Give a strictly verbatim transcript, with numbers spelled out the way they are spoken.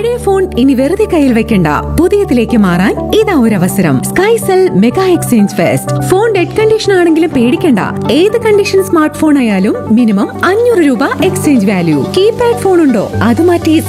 പഴയ ഫോൺ ഇനി വെറുതെ കയ്യിൽ വെക്കണ്ട. പുതിയതിലേക്ക് മാറാൻ ഇതാ ഒരു അവസരം. Skycell mega exchange fest. Phone dead condition ആണെങ്കിലും പേടിക്കണ്ട. ഏത് കണ്ടീഷൻ സ്മാർട്ട് ഫോൺ ആയാലും മിനിമം അഞ്ഞൂറ് രൂപ എക്സ്ചേഞ്ച് വാല്യൂ. കീപാഡ് ഫോൺ ഉണ്ടോ അത് മാറ്റി